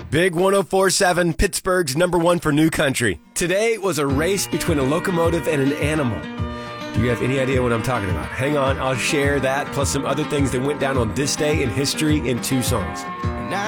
Big 104.7, Pittsburgh's #1 for new country. Today was a race between a locomotive and an animal. Do you have any idea what I'm talking about? Hang on, I'll share that plus some other things that went down on this day in history in 2 songs.